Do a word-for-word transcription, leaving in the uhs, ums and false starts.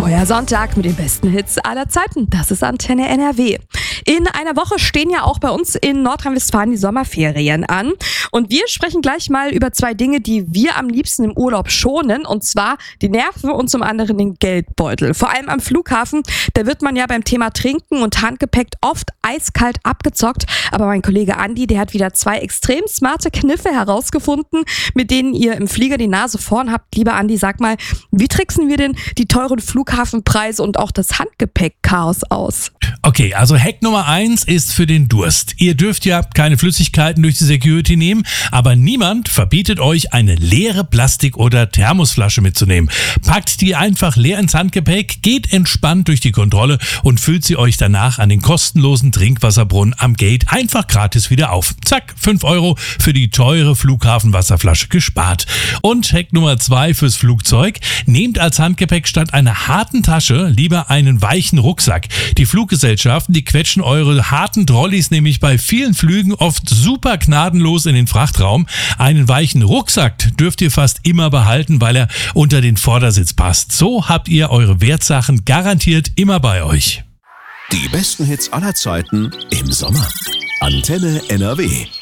Feuersonntag mit den besten Hits aller Zeiten. Das ist Antenne N R W. In einer Woche stehen ja auch bei uns in Nordrhein-Westfalen die Sommerferien an. Und wir sprechen gleich mal über zwei Dinge, die wir am liebsten im Urlaub schonen. Und zwar die Nerven und zum anderen den Geldbeutel. Vor allem am Flughafen, da wird man ja beim Thema Trinken und Handgepäck oft eiskalt abgezockt. Aber mein Kollege Andi, der hat wieder zwei extrem smarte Kniffe herausgefunden, mit denen ihr im Flieger die Nase vorn habt. Lieber Andi, sag mal, wie tricksen wir denn die teuren Flughafenpreise und auch das Handgepäck-Chaos aus? Okay, also Hack Nummer eins ist für den Durst. Ihr dürft ja keine Flüssigkeiten durch die Security nehmen, aber niemand verbietet euch, eine leere Plastik- oder Thermosflasche mitzunehmen. Packt die einfach leer ins Handgepäck, geht entspannt durch die Kontrolle und füllt sie euch danach an den kostenlosen Trinkwasserbrunnen am Gate einfach gratis wieder auf. Zack, fünf Euro für die teure Flughafenwasserflasche gespart. Und Hack Nummer zwei fürs Flugzeug: Nehmt als Handgepäck statt einer harten Tasche lieber einen weichen Rucksack. Die Fluggesellschaften, die quetschen eure harten Trolleys nämlich bei vielen Flügen oft super gnadenlos in den Frachtraum. Einen weichen Rucksack dürft ihr fast immer behalten, weil er unter den Vordersitz passt. So habt ihr eure Wertsachen garantiert immer bei euch. Die besten Hits aller Zeiten im Sommer. Antenne N R W.